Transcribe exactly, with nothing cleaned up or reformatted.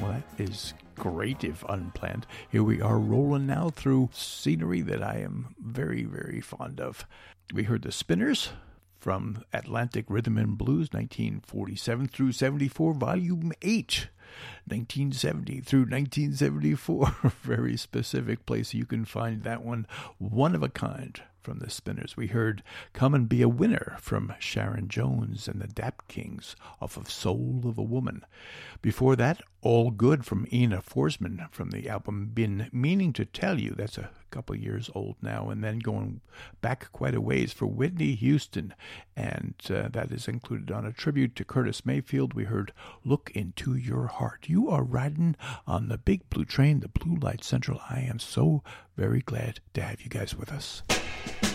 Well, that is great if unplanned. Here we are rolling now through scenery that I am very, very fond of. We heard the Spinners from Atlantic Rhythm and Blues, nineteen forty-seven through seventy-four, Volume eight, nineteen seventy through nineteen seventy-four. Very specific place you can find that one. One of a kind from the Spinners. We heard Come and Be a Winner from Sharon Jones and the Dap Kings off of Soul of a Woman. Before that, All Good from Ina Forsman from the album Been Meaning to Tell You. That's a couple years old now. And then going back quite a ways for Whitney Houston. And uh, that is included on a tribute to Curtis Mayfield. We heard Look Into Your Heart. You are riding on the big blue train, the Blue Light Central. I am so very glad to have you guys with us.